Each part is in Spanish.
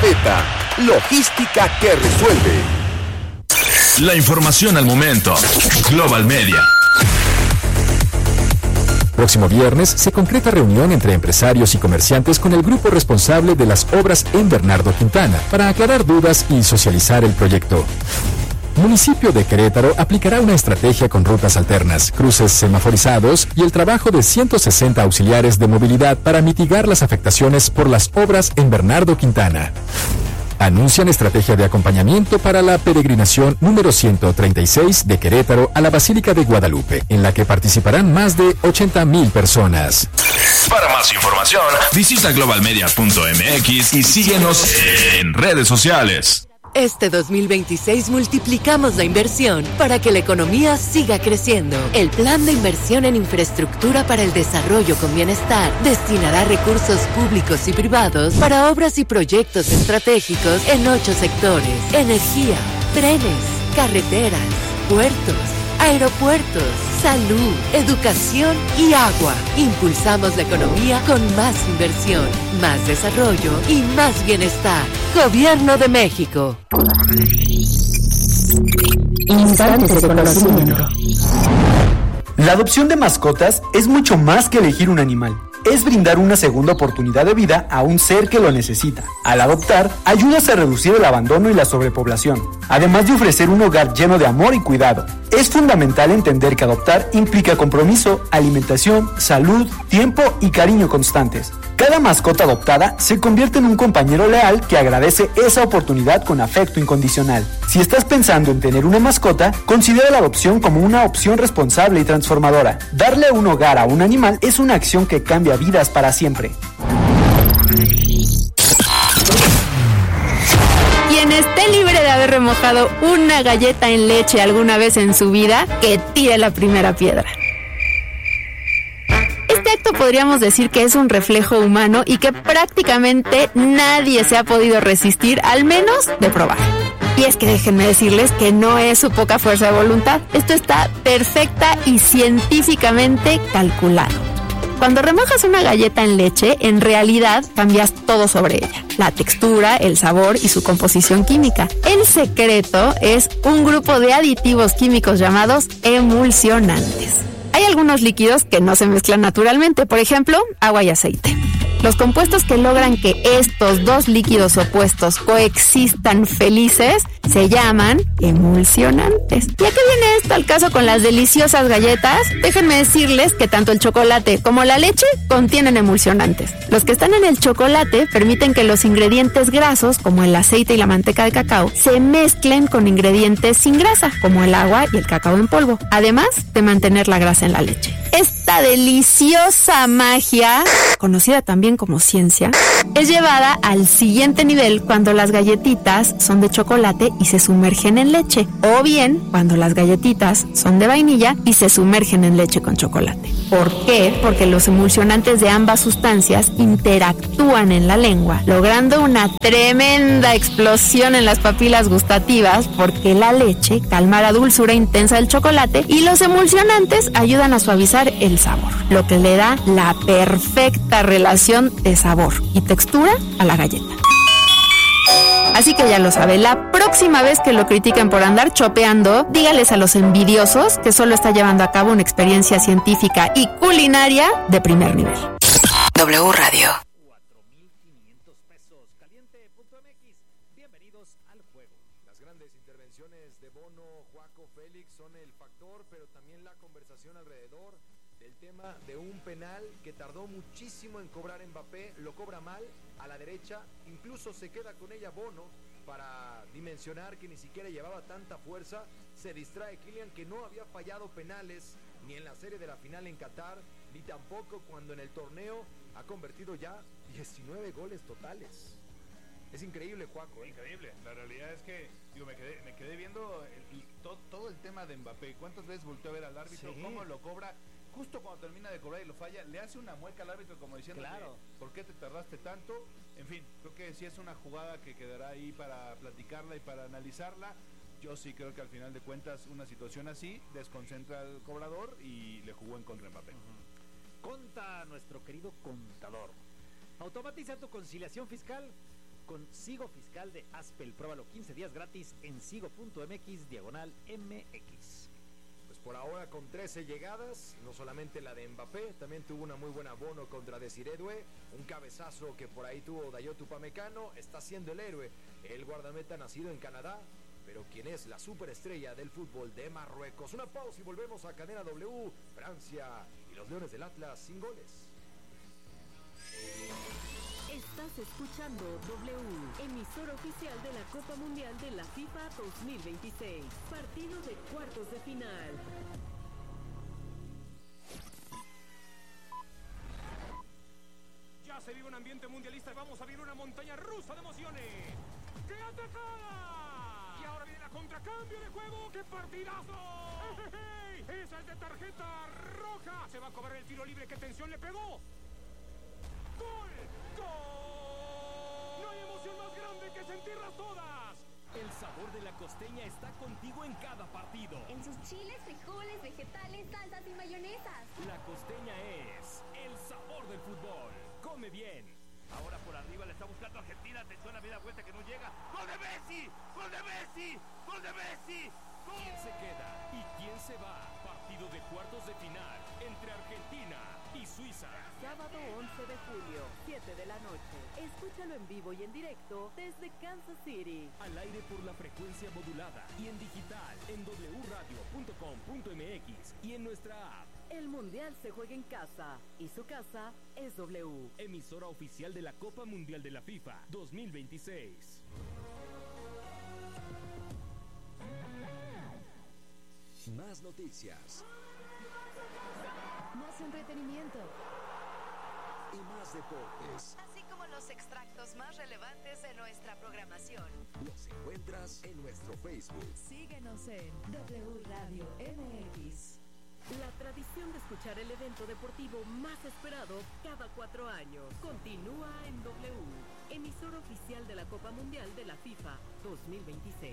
Galleta, logística que resuelve. La información al momento. Global Media. Próximo viernes se concreta reunión entre empresarios y comerciantes con el grupo responsable de las obras en Bernardo Quintana para aclarar dudas y socializar el proyecto. Municipio de Querétaro aplicará una estrategia con rutas alternas, cruces semaforizados y el trabajo de 160 auxiliares de movilidad para mitigar las afectaciones por las obras en Bernardo Quintana. Anuncian estrategia de acompañamiento para la peregrinación número 136 de Querétaro a la Basílica de Guadalupe, en la que participarán más de 80,000 personas. Para más información, visita globalmedia.mx y síguenos en redes sociales. Este 2026 multiplicamos la inversión para que la economía siga creciendo. El Plan de Inversión en Infraestructura para el Desarrollo con Bienestar destinará recursos públicos y privados para obras y proyectos estratégicos en 8 sectores: energía, trenes, carreteras, puertos, aeropuertos, salud, educación y agua. Impulsamos la economía con más inversión, más desarrollo y más bienestar. Gobierno de México. Instantes de conocimiento. La adopción de mascotas es mucho más que elegir un animal. Es brindar una segunda oportunidad de vida a un ser que lo necesita. Al adoptar, ayudas a reducir el abandono y la sobrepoblación, además de ofrecer un hogar lleno de amor y cuidado. Es fundamental entender que adoptar implica compromiso, alimentación, salud, tiempo y cariño constantes. Cada mascota adoptada se convierte en un compañero leal que agradece esa oportunidad con afecto incondicional. Si estás pensando en tener una mascota, considera la adopción como una opción responsable y transformadora. Darle un hogar a un animal es una acción que cambia vidas para siempre. Quien esté libre de haber remojado una galleta en leche alguna vez en su vida, que tire la primera piedra. Este acto podríamos decir que es un reflejo humano y que prácticamente nadie se ha podido resistir, al menos de probar. Y es que déjenme decirles que no es su poca fuerza de voluntad. Esto está perfecta y científicamente calculado. Cuando remojas una galleta en leche, en realidad cambias todo sobre ella: la textura, el sabor y su composición química. El secreto es un grupo de aditivos químicos llamados emulsionantes. Hay algunos líquidos que no se mezclan naturalmente, por ejemplo, agua y aceite. Los compuestos que logran que estos dos líquidos opuestos coexistan felices se llaman emulsionantes. ¿Y a qué viene esto al caso con las deliciosas galletas? Déjenme decirles que tanto el chocolate como la leche contienen emulsionantes. Los que están en el chocolate permiten que los ingredientes grasos, como el aceite y la manteca de cacao, se mezclen con ingredientes sin grasa, como el agua y el cacao en polvo, además de mantener la grasa en la leche. Esta deliciosa magia, conocida también como ciencia, es llevada al siguiente nivel cuando las galletitas son de chocolate y se sumergen en leche, o bien cuando las galletitas son de vainilla y se sumergen en leche con chocolate. ¿Por qué? Porque los emulsionantes de ambas sustancias interactúan en la lengua, logrando una tremenda explosión en las papilas gustativas, porque la leche calma la dulzura intensa del chocolate y los emulsionantes ayudan a suavizar el sabor, lo que le da la perfecta relación de sabor y textura a la galleta. Así que ya lo sabe, la próxima vez que lo critiquen por andar chopeando, dígales a los envidiosos que solo está llevando a cabo una experiencia científica y culinaria de primer nivel. W Radio. Bienvenidos al juego. Las grandes intervenciones de Bono, Joaco, Félix son el factor, pero también la conversación alrededor del tema de un penal que tardó muchísimo en cobrar Mbappé, lo cobra mal a la derecha, incluso se queda con ella Bono para dimensionar que ni siquiera llevaba tanta fuerza, se distrae Kylian, que no había fallado penales ni en la serie de la final en Qatar, ni tampoco cuando en el torneo ha convertido ya 19 goles totales. Es increíble, Juaco. Increíble. La realidad es que me quedé viendo todo el tema de Mbappé. ¿Cuántas veces volteó a ver al árbitro? Sí. ¿Cómo lo cobra? Justo cuando termina de cobrar y lo falla, le hace una mueca al árbitro como diciendo, claro, ¿por qué te tardaste tanto? En fin, creo que sí es una jugada que quedará ahí para platicarla y para analizarla. Yo sí creo que al final de cuentas una situación así desconcentra al cobrador y le jugó en contra de Mbappé. Conta nuestro querido contador. Automatiza tu conciliación fiscal con Sigo Fiscal de Aspel. Pruébalo 15 días gratis en sigo.mx/MX. Pues por ahora con 13 llegadas, no solamente la de Mbappé, también tuvo una muy buena Bono contra Desiré Doué, un cabezazo que por ahí tuvo Dayot Upamecano, está siendo el héroe, el guardameta nacido en Canadá, pero quien es la superestrella del fútbol de Marruecos. Una pausa y volvemos a Cadena W, Francia y los Leones del Atlas sin goles. Estás escuchando W, emisora oficial de la Copa Mundial de la FIFA 2026. Partido de cuartos de final. Ya se vive un ambiente mundialista y vamos a vivir una montaña rusa de emociones. ¡Qué atacada! Y ahora viene la contracambio de juego. ¡Qué partidazo! ¡Ey! ¡Esa es de tarjeta roja! Se va a cobrar el tiro libre. ¡Qué tensión le pegó! ¡Gol! ¡Gol! ¡No hay emoción más grande que sentirlas todas! El sabor de la costeña está contigo en cada partido. En sus chiles, frijoles, vegetales, salsas y mayonesas. La costeña es el sabor del fútbol. Come bien. Ahora por arriba le está buscando Argentina. Atención a media vuelta que no llega. ¡Gol de Messi! ¡Gol de Messi! ¡Gol de Messi! ¿Quién se queda y quién se va? Partido de cuartos de final entre Argentina y Suiza. Sábado 11 de julio, 7 de la noche. Escúchalo en vivo y en directo desde Kansas City. Al aire por la frecuencia modulada y en digital en wradio.com.mx y en nuestra app. El Mundial se juega en casa y su casa es W. Emisora oficial de la Copa Mundial de la FIFA 2026. Más noticias. Más entretenimiento. Y más deportes. Así como los extractos más relevantes de nuestra programación. Los encuentras en nuestro Facebook. Síguenos en W Radio MX. La tradición de escuchar el evento deportivo más esperado cada 4 años continúa en W, emisora oficial de la Copa Mundial de la FIFA 2026.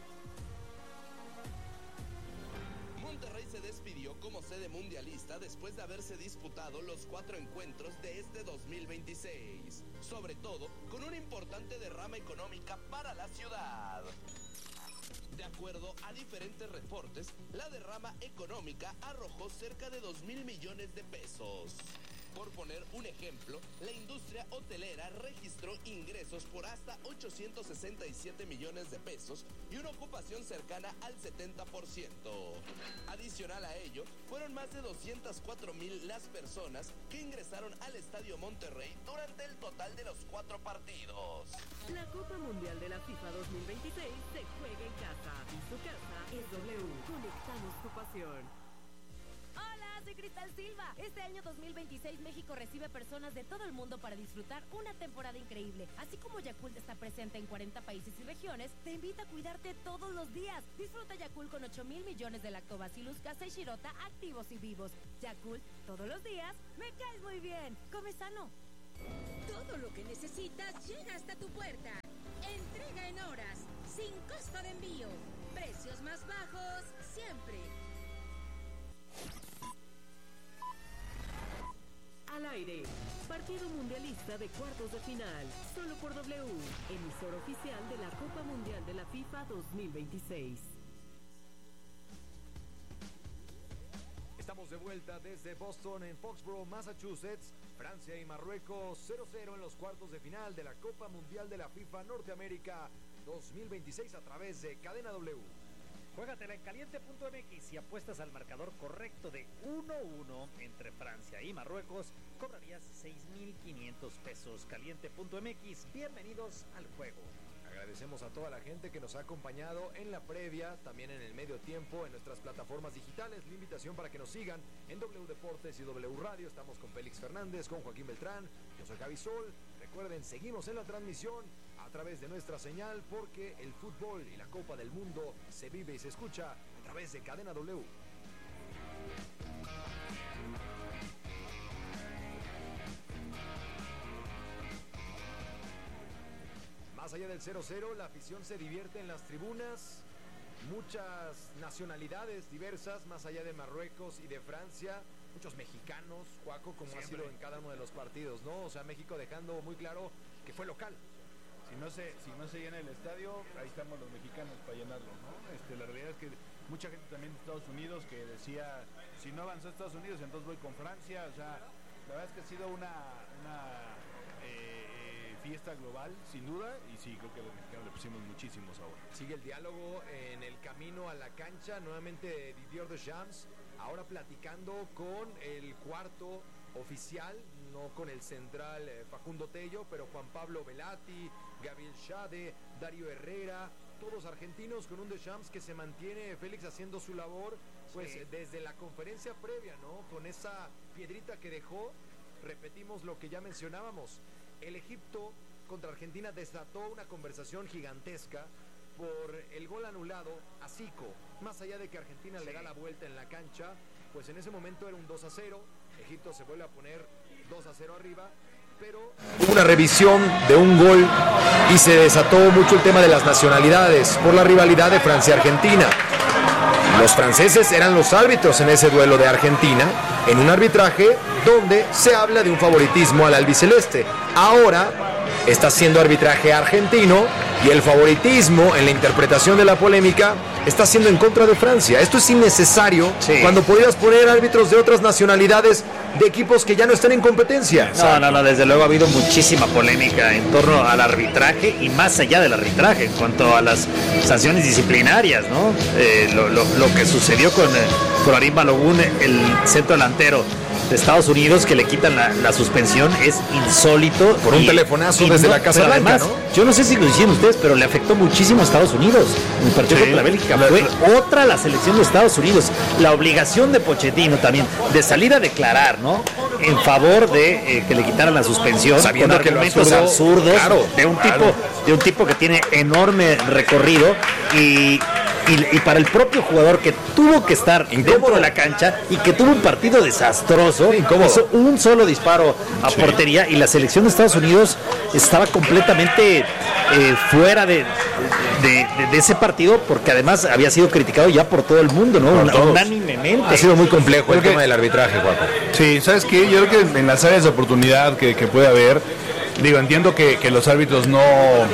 Monterrey se despidió como sede mundialista después de haberse disputado los 4 encuentros de este 2026, sobre todo con una importante derrama económica para la ciudad. De acuerdo a diferentes reportes, la derrama económica arrojó cerca de 2,000 millones de pesos. Por poner un ejemplo, la industria hotelera registró ingresos por hasta 867 millones de pesos y una ocupación cercana al 70%. Adicional a ello, fueron más de 204,000 las personas que ingresaron al Estadio Monterrey durante el total de los 4 partidos. La Copa Mundial de la FIFA 2026 se juega en casa y su casa es W. Conectamos tu pasión. Hola, soy Cristal Silva. Este año 2026 México recibe personas de todo el mundo para disfrutar una temporada increíble. Así como Yakult está presente en 40 países y regiones, te invita a cuidarte todos los días. Disfruta Yakult con 8,000 millones de lactobacillus casei shirota activos y vivos. Yakult, todos los días, me caes muy bien. Come sano. Todo lo que necesitas llega hasta tu puerta. Entrega en horas, sin costo de envío. Precios más bajos siempre. Al aire, partido mundialista de cuartos de final, solo por W, emisora oficial de la Copa Mundial de la FIFA 2026. Estamos de vuelta desde Boston en Foxborough, Massachusetts. Francia y Marruecos 0-0 en los cuartos de final de la Copa Mundial de la FIFA Norteamérica 2026 a través de Cadena W. Juégatela en caliente.mx y apuestas al marcador correcto de 1-1 entre Francia y Marruecos. Cobrarías 6,500 pesos. Caliente.mx, bienvenidos al juego. Agradecemos a toda la gente que nos ha acompañado en la previa, también en el medio tiempo, en nuestras plataformas digitales. La invitación para que nos sigan en W Deportes y W Radio. Estamos con Félix Fernández, con Joaquín Beltrán, yo soy Javi Sol. Recuerden, seguimos en la transmisión a través de nuestra señal porque el fútbol y la Copa del Mundo se vive y se escucha a través de Cadena W. Más allá del 0-0, la afición se divierte en las tribunas. Muchas nacionalidades diversas, más allá de Marruecos y de Francia. Muchos mexicanos, Juaco, como siempre ha sido en cada uno de los partidos, ¿no? O sea, México dejando muy claro que fue local. si no se llena el estadio, ahí estamos los mexicanos para llenarlo, ¿no? La realidad es que mucha gente también de Estados Unidos que decía, si no avanzó Estados Unidos, entonces voy con Francia. O sea, la verdad es que ha sido una fiesta global, sin duda, y sí, creo que los mexicanos le pusimos muchísimos ahora. Sigue el diálogo en el camino a la cancha, nuevamente Didier Deschamps, ahora platicando con el cuarto oficial, no con el central Facundo Tello, pero Juan Pablo Velati, Gabriel Schade, Darío Herrera, todos argentinos, con un Deschamps que se mantiene, Félix, haciendo su labor, pues sí, desde la conferencia previa, ¿no? Con esa piedrita que dejó, repetimos lo que ya mencionábamos. El Egipto contra Argentina desató una conversación gigantesca por el gol anulado a Zico. Más allá de que Argentina le da la vuelta en la cancha, pues en ese momento era un 2-0. Egipto se vuelve a poner 2-0 arriba, pero hubo una revisión de un gol y se desató mucho el tema de las nacionalidades por la rivalidad de Francia y Argentina. Los franceses eran los árbitros en ese duelo de Argentina, en un arbitraje donde se habla de un favoritismo al albiceleste. Ahora está siendo arbitraje argentino y el favoritismo en la interpretación de la polémica está siendo en contra de Francia. Esto es innecesario cuando podías poner árbitros de otras nacionalidades de equipos que ya no están en competencia. No, desde luego ha habido muchísima polémica en torno al arbitraje y más allá del arbitraje, en cuanto a las sanciones disciplinarias, ¿no? Lo que sucedió con Arim Balogun, el centro delantero de Estados Unidos, que le quitan la suspensión, es insólito. Por un telefonazo desde la Casa Blanca, además, ¿no? Yo no sé si lo hicieron ustedes, pero le afectó muchísimo a Estados Unidos. En el partido contra Bélgica fue otra la selección de Estados Unidos. La obligación de Pochettino también de salir a declarar, ¿no? En favor de que le quitaran la suspensión, sabiendo con argumentos absurdos, claro, de un tipo que tiene enorme recorrido y para el propio jugador que tuvo que estar dentro de la cancha y que tuvo un partido desastroso, hizo un solo disparo a portería y la selección de Estados Unidos estaba completamente fuera de ese partido, porque además había sido criticado ya por todo el mundo, ¿no? Unánimemente. Ha sido muy complejo el tema del arbitraje, Juaco. Sí, ¿sabes qué? Yo creo que en las áreas de oportunidad que puede haber, digo, entiendo que los árbitros no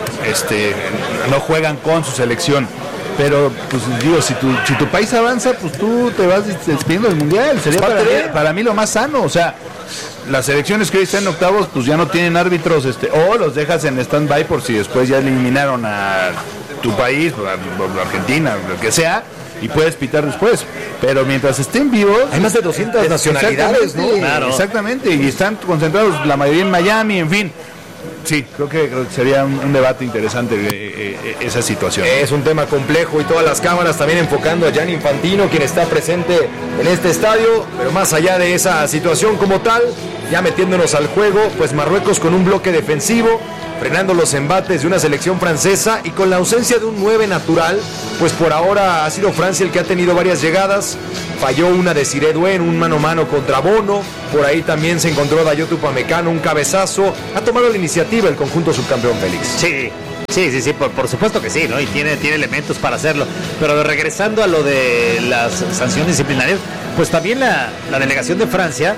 juegan con su selección. Pero, pues digo, si tu país avanza, pues tú te vas despidiendo del mundial. Sería para mí lo más sano. O sea, las selecciones que hoy están en octavos, pues ya no tienen árbitros, o los dejas en stand-by por si después ya eliminaron a tu país, a Argentina, lo que sea, y puedes pitar después. Pero mientras estén vivos, hay más de 200 nacionalidades, ¿no? Claro. Exactamente, y están concentrados la mayoría en Miami, en fin. Sí, creo que sería un debate interesante esa situación. Es un tema complejo y todas las cámaras también enfocando a Gianni Infantino, quien está presente en este estadio. Pero más allá de esa situación como tal, ya metiéndonos al juego, pues Marruecos con un bloque defensivo, frenando los embates de una selección francesa y con la ausencia de un 9 natural, pues por ahora ha sido Francia el que ha tenido varias llegadas. Falló una de Desiré Doué en un mano a mano contra Bono. Por ahí también se encontró Dayot Upamecano, un cabezazo. Ha tomado la iniciativa el conjunto subcampeón, Félix. Sí, por supuesto que sí, ¿no? Y tiene elementos para hacerlo. Pero regresando a lo de las sanciones disciplinarias, pues también la delegación de Francia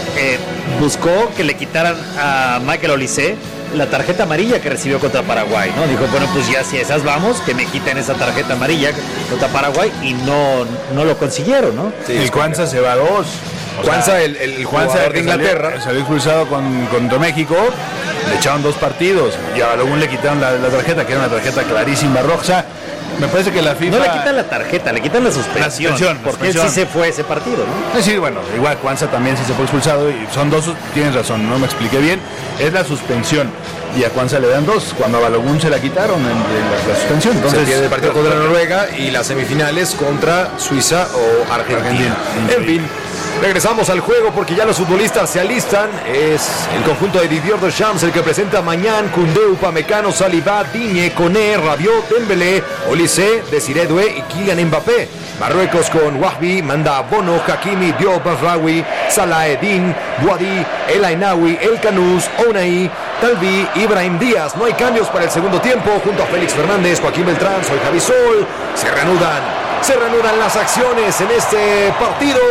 buscó que le quitaran a Michael Olise la tarjeta amarilla que recibió contra Paraguay, ¿no? Dijo, bueno, pues ya si esas vamos, que me quiten esa tarjeta amarilla contra Paraguay, y no lo consiguieron, ¿no? Sí, el Cuanza se va a 2. Cuanza, el jugador de Inglaterra, salió expulsado contra México, le echaron 2 partidos y a Balogun le quitaron la tarjeta, que era una tarjeta clarísima roja. Me parece que la FIFA... No le quitan la tarjeta, le quitan la suspensión. Porque él sí se fue ese partido, ¿no? Sí, bueno, igual Cuanza también sí se fue expulsado y son 2, tienes razón, no me expliqué bien. Es la suspensión y a Cuanza le dan 2, cuando a Balogun se la quitaron en la suspensión. Entonces se pierde el partido contra Noruega y las semifinales contra Suiza o Argentina. En fin, regresamos al juego porque ya los futbolistas se alistan. Es el conjunto de Didier Deschamps el que presenta Mañán, Koundé, Upamecano, Saliba, Digne, Koné, Rabiot, Dembélé, Olise, Desiré Doué y Kylian Mbappé. Marruecos con Wahbi, manda Bono, Hakimi, Diop, Mazraoui, Salah Eddin, Bouadi, El Ainaoui, El Kanous, Ounahi, Talbi, Ibrahim Díaz. No hay cambios para el segundo tiempo. Junto a Félix Fernández, Joaquín Beltrán, soy Javi Sol. Se reanudan las acciones en este partido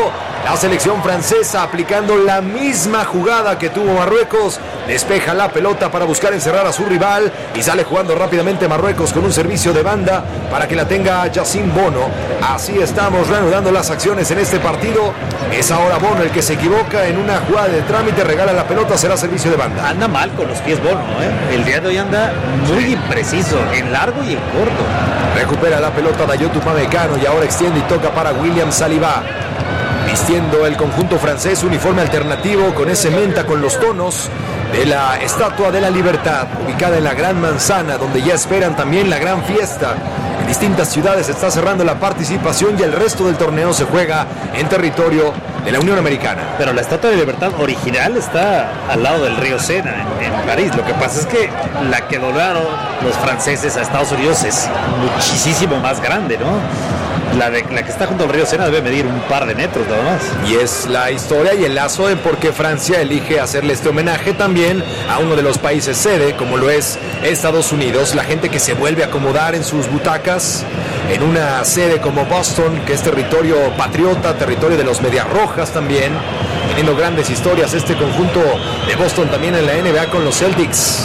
La selección francesa aplicando la misma jugada que tuvo Marruecos. Despeja la pelota para buscar encerrar a su rival y sale jugando rápidamente Marruecos con un servicio de banda para que la tenga Yacine Bono. Así estamos reanudando las acciones en este partido. Es ahora Bono el que se equivoca en una jugada de trámite, regala la pelota, será servicio de banda. Anda mal con los pies Bono, ¿eh? El día de hoy anda muy impreciso, en largo y en corto. Recupera la pelota Dayot Upamecano y ahora extiende y toca para William Saliba. Vistiendo el conjunto francés, uniforme alternativo con ese menta con los tonos de la Estatua de la Libertad, ubicada en la Gran Manzana, donde ya esperan también la gran fiesta. En distintas ciudades se está cerrando la participación y el resto del torneo se juega en territorio de la Unión Americana. Pero la Estatua de la Libertad original está al lado del río Sena, en París. Lo que pasa es que la que donaron los franceses a Estados Unidos es muchísimo más grande, ¿no? La que está junto al río Sena debe medir un par de metros nada más. Y es la historia y el lazo en por qué Francia elige hacerle este homenaje también a uno de los países sede, como lo es Estados Unidos. La gente que se vuelve a acomodar en sus butacas en una sede como Boston, que es territorio patriota, territorio de los Medias Rojas también, teniendo grandes historias este conjunto de Boston también en la NBA con los Celtics.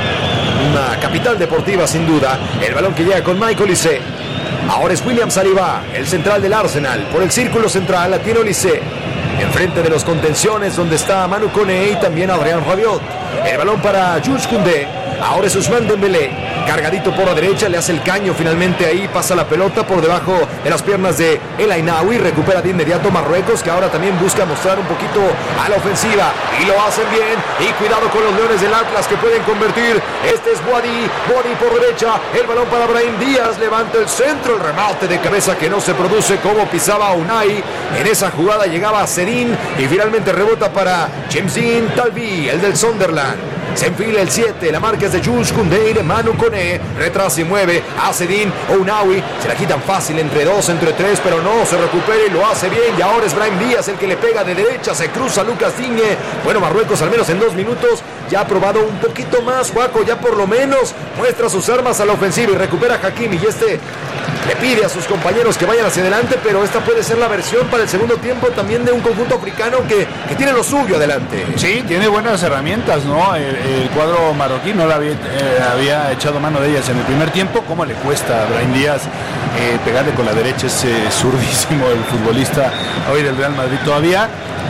Una capital deportiva sin duda. El balón que llega con Michael Olise. Ahora es William Saliba, el central del Arsenal. Por el círculo central la tiene Olise. Enfrente de los contenciones donde está Manu Koné y también Adrien Rabiot. El balón para Jules Koundé. Ahora es Ousmane Dembélé. Cargadito por la derecha, le hace el caño finalmente ahí, pasa la pelota por debajo de las piernas de El Ainaoui, recupera de inmediato Marruecos, que ahora también busca mostrar un poquito a la ofensiva, y lo hacen bien, y cuidado con los Leones del Atlas que pueden convertir. Este es Boadi por derecha, el balón para Brahim Díaz, levanta el centro, el remate de cabeza que no se produce como pisaba Unai. En esa jugada llegaba Sedin y finalmente rebota para Jamesine Talbi, el del Sunderland. Se enfila el 7, la marca es de Jules Koundé y de Manu Koné, retrasa y mueve a Sedin Ounaoui, se la quitan fácil entre 2, entre 3, pero no, se recupera y lo hace bien, y ahora es Brahim Díaz el que le pega de derecha, se cruza Lucas Digne. Bueno, Marruecos al menos en 2 minutos ya ha probado un poquito más, Juaco ya por lo menos muestra sus armas a la ofensiva y recupera a Hakimi, y este le pide a sus compañeros que vayan hacia adelante, pero esta puede ser la versión para el segundo tiempo también de un conjunto africano que tiene lo suyo adelante. Sí, tiene buenas herramientas, ¿no? El cuadro marroquí no había echado mano de ellas en el primer tiempo. ¿Cómo le cuesta a Brahim Díaz pegarle con la derecha? Es zurdísimo el futbolista hoy del Real Madrid todavía.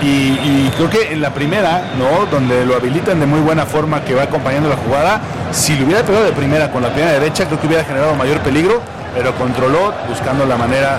Y creo que en la primera, ¿no? Donde lo habilitan de muy buena forma, que va acompañando la jugada, si le hubiera pegado de primera con la pierna derecha, creo que hubiera generado mayor peligro, pero controló buscando la manera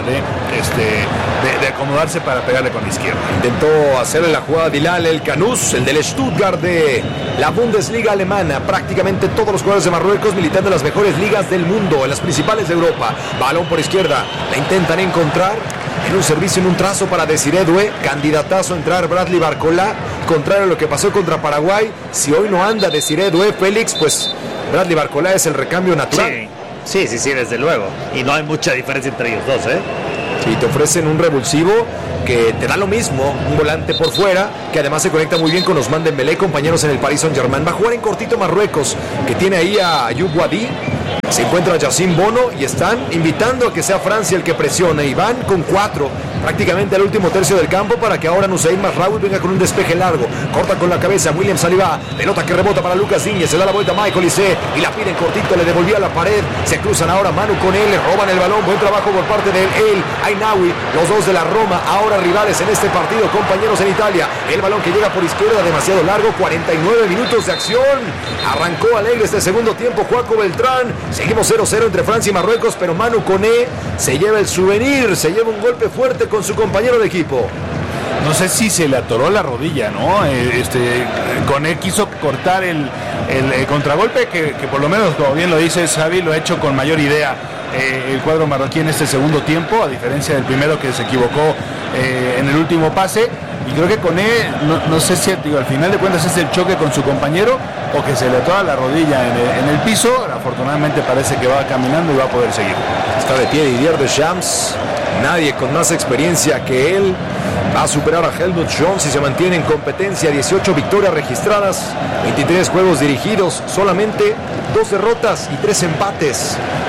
de acomodarse para pegarle con la izquierda. Intentó hacerle la jugada Bilal El Canús, el del Stuttgart de la Bundesliga alemana. Prácticamente todos los jugadores de Marruecos militando en las mejores ligas del mundo, en las principales de Europa. Balón por izquierda, la intentan encontrar en un servicio, en un trazo para Desiré Doué, candidatazo a entrar Bradley Barcola, contrario a lo que pasó contra Paraguay. Si hoy no anda Desiré Doué, Félix, pues Bradley Barcola es el recambio natural. Sí, desde luego. Y no hay mucha diferencia entre ellos dos, ¿eh? Y te ofrecen un revulsivo que te da lo mismo, un volante por fuera, que además se conecta muy bien con Ousmane Dembélé, compañeros en el Paris Saint-Germain. Va a jugar en cortito Marruecos, que tiene ahí a Ayoub Boadi. Se encuentra Yacine Bono y están invitando a que sea Francia el que presione. Y van con 4, prácticamente al último tercio del campo, para que ahora Nusayr Mazraoui venga con un despeje largo. Corta con la cabeza William Saliba, pelota que rebota para Lucas Digne, se da la vuelta a Michael Olise y la piden cortito, le devolvía a la pared. Se cruzan ahora Manu Koné, le roban el balón, buen trabajo por parte de El Ainaoui, los dos de la Roma, ahora rivales en este partido, compañeros en Italia. El balón que llega por izquierda, demasiado largo, 49 minutos de acción. Arrancó alegre este segundo tiempo Juaco Beltrán. Seguimos 0-0 entre Francia y Marruecos, pero Manu Koné se lleva el souvenir, se lleva un golpe fuerte con su compañero de equipo. No sé si se le atoró la rodilla, ¿no? Koné quiso cortar el contragolpe, que por lo menos, como bien lo dice Xavi, lo ha hecho con mayor idea el cuadro marroquí en este segundo tiempo, a diferencia del primero, que se equivocó en el último pase. Y creo que Koné, no sé si al final de cuentas es el choque con su compañero o que se le atora la rodilla en el piso. Afortunadamente parece que va caminando y va a poder seguir. Está de pie Didier Deschamps, nadie con más experiencia que él. Va a superar a Helmut Jones y se mantiene en competencia. 18 victorias registradas, 23 juegos dirigidos, solamente 2 derrotas y 3 empates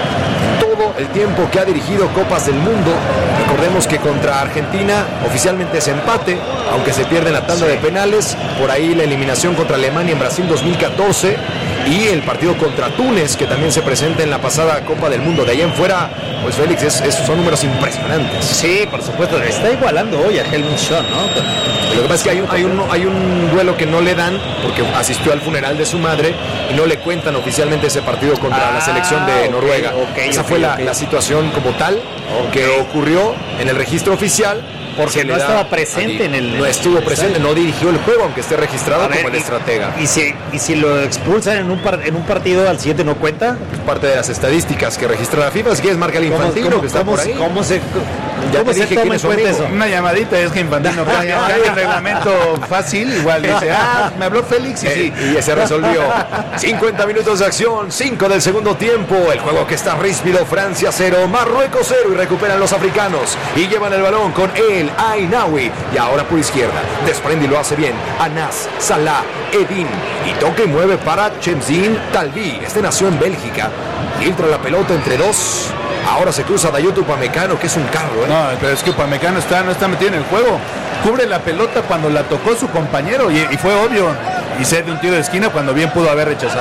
todo el tiempo que ha dirigido Copas del Mundo. Recordemos que contra Argentina oficialmente es empate, aunque se pierde en la tanda de penales. Por ahí la eliminación contra Alemania en Brasil 2014 y el partido contra Túnez, que también se presenta en la pasada Copa del Mundo. De ahí en fuera, pues Félix, son números impresionantes. Sí, por supuesto, está igualando hoy a Helmut Schön, ¿no? Lo que pasa es que hay un duelo que no le dan porque asistió al funeral de su madre y no le cuentan oficialmente ese partido contra la selección de Noruega. Esa fue la situación como tal que ocurrió en el registro oficial. Porque no estaba presente en el... No estuvo presente, no dirigió el juego, aunque esté registrado como el estratega. ¿Y si lo expulsan en un partido, al siguiente no cuenta? Es parte de las estadísticas que registra la FIFA. Si quieres, marca el Infantino, que está por ahí. ¿Cómo se toma en cuenta eso? Una llamadita, es que Infantino hay el reglamento fácil, igual dice, me habló Félix y sí. Y ya se resolvió. 50 minutos de acción, 5 del segundo tiempo. El juego que está ríspido, Francia 0, Marruecos 0, y recuperan los africanos. Y llevan el balón con él. Ainawi, y ahora por izquierda desprende y lo hace bien Anas, Salah, Edin, y toca y mueve para Chemzin Talbi. Este nació en Bélgica, filtra la pelota entre dos. Ahora se cruza Dayot Upamecano, que es un carro, No, pero es que Upamecano no está metido en el juego. Cubre la pelota cuando la tocó su compañero y fue obvio. Y cede un tiro de esquina cuando bien pudo haber rechazado,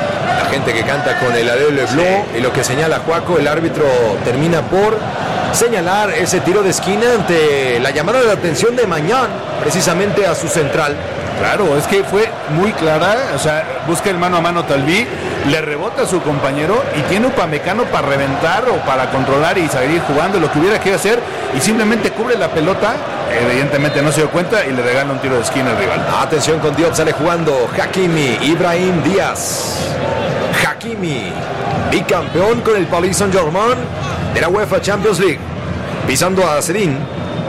La gente que canta con el Adele Bleu, y lo que señala Juaco, el árbitro termina por señalar ese tiro de esquina ante la llamada de atención de Mañán, precisamente a su central. Claro, es que fue muy clara, o sea, busca el mano a mano Talbi, le rebota a su compañero y tiene Upamecano para reventar o para controlar y seguir jugando lo que hubiera que hacer, y simplemente cubre la pelota, evidentemente no se dio cuenta y le regala un tiro de esquina al rival. Atención con Diop, sale jugando Hakimi, Ibrahim Díaz. Hakimi, bicampeón con el Paris Saint-Germain de la UEFA Champions League, pisando a Zedin.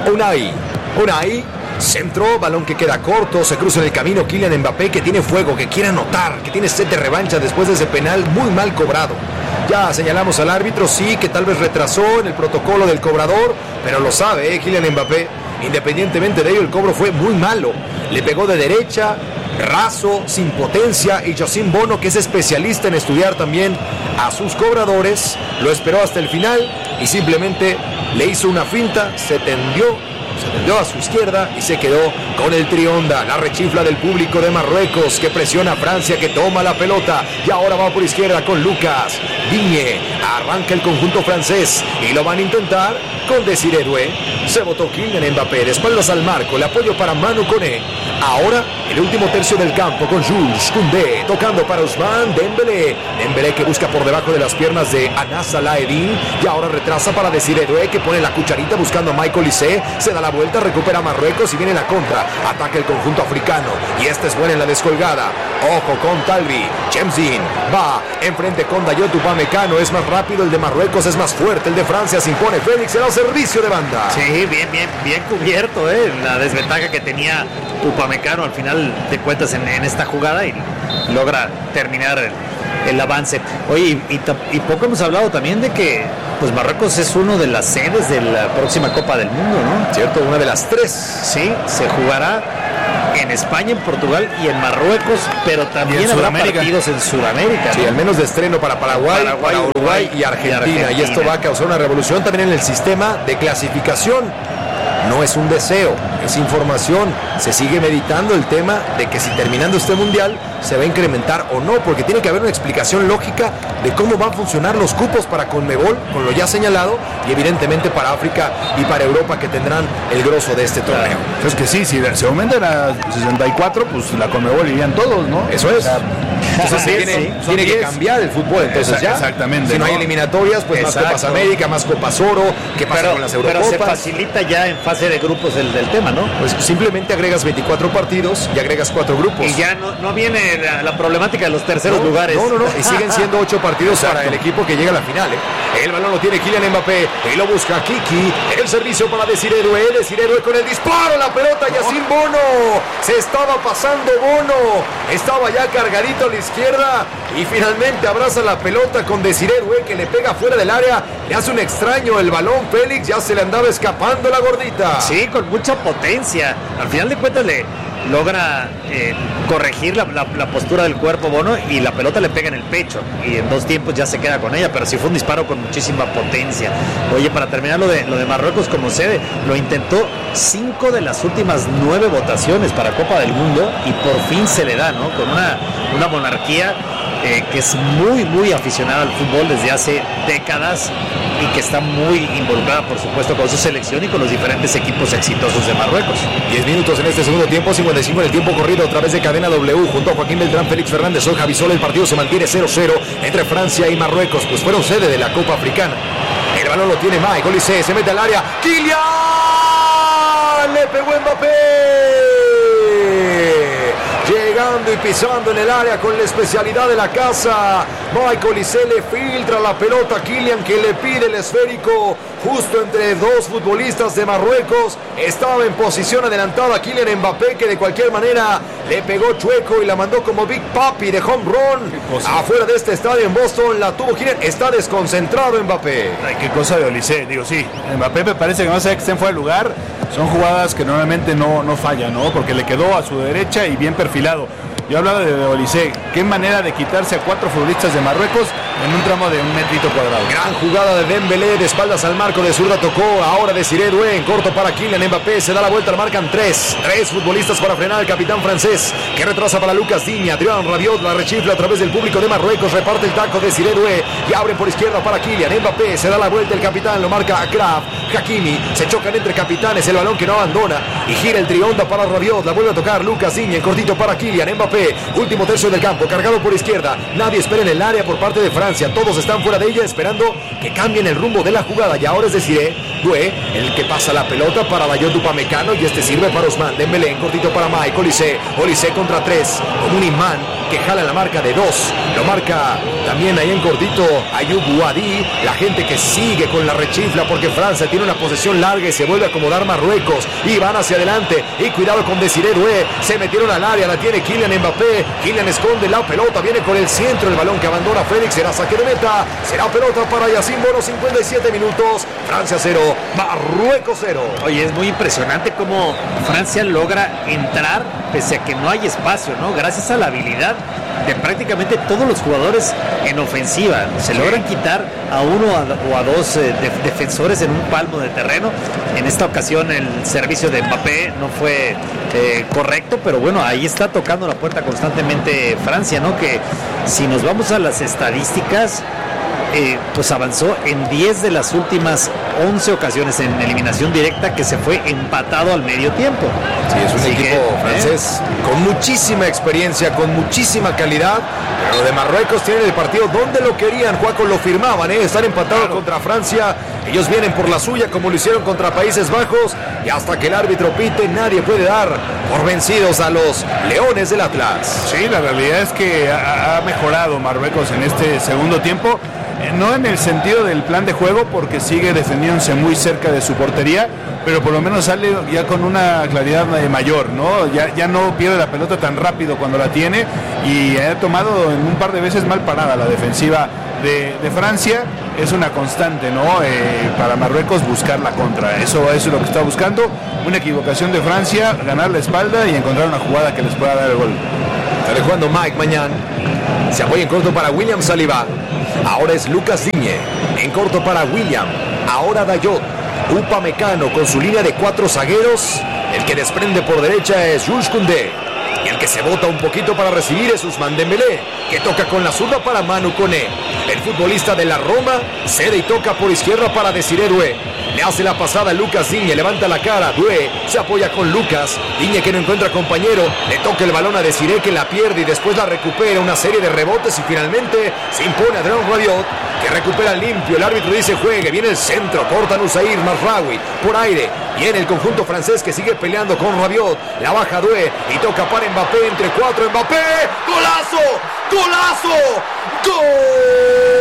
Unai, centro, balón que queda corto, se cruza en el camino Kylian Mbappé, que tiene fuego, que quiere anotar, que tiene sed de revancha después de ese penal muy mal cobrado. Ya señalamos al árbitro, sí, que tal vez retrasó en el protocolo del cobrador, pero lo sabe, Kylian Mbappé. Independientemente de ello, el cobro fue muy malo. Le pegó de derecha, raso, sin potencia, y Josín Bono, que es especialista en estudiar también a sus cobradores, lo esperó hasta el final y simplemente le hizo una finta, se tendió a su izquierda y se quedó con el trionda. La rechifla del público de Marruecos, que presiona a Francia, que toma la pelota y ahora va por izquierda con Lucas Digne. Arranca el conjunto francés y lo van a intentar con Desiré Doué. Se botó Kylian Mbappé de espaldas al marco, el apoyo para Manu Koné. Ahora el último tercio del campo con Jules Koundé tocando para Ousmane Dembélé. Dembélé que busca por debajo de las piernas de Anas Salah-Eddin y ahora retrasa para Desiré Doué, que pone la cucharita buscando a Michael Olise. Se da la vuelta, recupera Marruecos y viene la contra. Ataca el conjunto africano y esta es buena en la descolgada. Ojo con Talbi. Chemzin va enfrente con Dayot Upamecano. Es más rápido el de Marruecos, es más fuerte el de Francia. Se impone Félix, se da servicio de banda. Sí, bien cubierto, la desventaja que tenía Upamecano al final de cuentas en esta jugada, y logra terminar el avance. Oye, y poco hemos hablado también de que pues Marruecos es uno de las sedes de la próxima Copa del Mundo, ¿no? Cierto, una de las 3. Sí, se jugará en España, en Portugal y en Marruecos, pero también habrá partidos en Sudamérica, ¿no? Sí, al menos de estreno para Paraguay, para Uruguay y Argentina. Y esto va a causar una revolución también en el sistema de clasificación. No es un deseo, es información. Se sigue meditando el tema de que si terminando este mundial se va a incrementar o no, porque tiene que haber una explicación lógica de cómo van a funcionar los cupos para Conmebol, con lo ya señalado, y evidentemente para África y para Europa, que tendrán el grosso de este torneo. Es que sí, si se aumentan a 64, pues la Conmebol irían todos, ¿no? Eso es. Entonces tiene que cambiar el fútbol, entonces ya. Exactamente. Si no hay eliminatorias, pues más Copas América, más Copas Oro, ¿qué pasa con las Eurocopas? Pero se facilita ya en fase de grupos el tema, ¿no? Pues simplemente agregas 24 partidos y agregas 4 grupos. Y ya no viene la problemática de los terceros lugares. No. Y siguen siendo 8 partidos para el equipo que llega a la final, El balón lo tiene Kylian Mbappé y lo busca Kiki. El servicio para Desiré Doué con el disparo, la pelota, Yacine Bono. Se estaba pasando Bono. Estaba ya cargadito a la izquierda y finalmente abraza la pelota con Desiré Doué, que le pega fuera del área. Le hace un extraño el balón, Félix, ya se le andaba escapando la gordita. Sí, con mucha potencia. Al final de cuentas le logra corregir la postura del cuerpo Bono y la pelota le pega en el pecho y en 2 tiempos ya se queda con ella, pero sí fue un disparo con muchísima potencia. Oye, para terminar lo de Marruecos como sede, lo intentó 5 de las últimas 9 votaciones para Copa del Mundo y por fin se le da, ¿no? Con una monarquía que es muy, muy aficionada al fútbol desde hace décadas y que está muy involucrada, por supuesto, con su selección y con los diferentes equipos exitosos de Marruecos. 10 minutos en este segundo tiempo, 55 en el tiempo corrido a través de Cadena W, junto a Joaquín Beltrán, Félix Fernández, soy Javi Sol. El partido se mantiene 0-0 entre Francia y Marruecos, pues fueron sede de la Copa Africana. El balón lo tiene Mike Olise, se mete al área, ¡Kylian! ¡Le pegó Mbappé! Llegando y pisando en el área con la especialidad de la casa. Michael Olise le filtra la pelota a Kylian, que le pide el esférico justo entre 2 futbolistas de Marruecos. Estaba en posición adelantada Kylian Mbappé, que de cualquier manera le pegó chueco y la mandó como Big Papi de home run. Afuera de este estadio en Boston la tuvo Kylian. Está desconcentrado Mbappé. Ay, qué cosa de Olise. Digo, sí, Mbappé me parece que no sabe que estén fuera de lugar. Son jugadas que normalmente no fallan, ¿no? Porque le quedó a su derecha y bien perfilado. Yo hablaba de Olise, qué manera de quitarse a 4 futbolistas de Marruecos en un tramo de 1 metrito cuadrado. Gran jugada de Dembélé, de espaldas al marco, de zurda tocó, ahora Desiré Doué, en corto para Kylian Mbappé, se da la vuelta, marcan 3 futbolistas para frenar al capitán francés, que retrasa para Lucas Digne. Adrián Rabiot la rechifla a través del público de Marruecos, reparte el taco de Desiré Doué y abre por izquierda para Kylian Mbappé, se da la vuelta el capitán, lo marca Akraf, Hakimi, se chocan entre capitanes, el balón que no abandona y gira el trionda para Rabiot, la vuelve a tocar Lucas Digne, en cortito para Kylian Mbappé. Último tercio del campo, cargado por izquierda. Nadie espera en el área por parte de Francia. Todos están fuera de ella esperando que cambien el rumbo de la jugada. Y ahora es Desiré Doué el que pasa la pelota para Dayot Upamecano. Y este sirve para Ousmane Dembélé, en cortito para Mike Olise. Olise contra 3, con un imán que jala la marca de 2. Lo marca también ahí en cortito Ayoub Ouadi. La gente que sigue con la rechifla porque Francia tiene una posesión larga y se vuelve a acomodar Marruecos. Y van hacia adelante. Y cuidado con Desiré Doué. Se metieron al área, la tiene Kylian Mbappé. Kylian esconde la pelota, viene con el centro, el balón que abandona Félix, será saque de meta, será pelota para Yacine Bono. 57 minutos, Francia 0, Marruecos 0. Oye, es muy impresionante cómo Francia logra entrar pese a que no hay espacio, ¿no? Gracias a la habilidad de prácticamente todos los jugadores en ofensiva. Se logran quitar a 1 o a 2 defensores en un palmo de terreno. En esta ocasión el servicio de Mbappé no fue correcto, pero bueno, ahí está tocando la puerta constantemente Francia, ¿no? Que si nos vamos a las estadísticas, pues avanzó en 10 de las últimas 11 ocasiones en eliminación directa, que se fue empatado al medio tiempo. Sí, es un equipo francés con muchísima experiencia, con muchísima calidad, pero de Marruecos tienen el partido donde lo querían, Juaco, lo firmaban, estar empatados contra Francia. Ellos vienen por la suya como lo hicieron contra Países Bajos, y hasta que el árbitro pite nadie puede dar por vencidos a los Leones del Atlas. Sí, la realidad es que ha mejorado Marruecos en este segundo tiempo. No en el sentido del plan de juego, porque sigue defendiéndose muy cerca de su portería, pero por lo menos sale ya con una claridad mayor, ¿no? Ya no pierde la pelota tan rápido cuando la tiene, y ha tomado en un par de veces mal parada la defensiva de Francia. Es una constante, ¿no? Para Marruecos buscar la contra. Eso es lo que está buscando. Una equivocación de Francia, ganar la espalda y encontrar una jugada que les pueda dar el gol. Está jugando Mike Mañán. Se apoya en corto para William Saliba. Ahora es Lucas Digne. En corto para William. Ahora Dayot. Upamecano con su línea de 4 zagueros. El que desprende por derecha es Jules Koundé. Y el que se bota un poquito para recibir es Ousmane Dembélé, que toca con la zurda para Manu Koné. El futbolista de la Roma cede y toca por izquierda para Desiré Doué. Le hace la pasada a Lucas Digne, levanta la cara, Doué se apoya con Lucas. Digne, que no encuentra compañero, le toca el balón a Desiré, que la pierde y después la recupera. Una serie de rebotes y finalmente se impone Adrián Rabiot, que recupera limpio. El árbitro dice juegue, viene el centro, corta Nusair Mazraoui por aire. Viene el conjunto francés que sigue peleando con Rabiot, la baja Doué y toca para Mbappé entre 4. Mbappé, golazo, golazo, gol.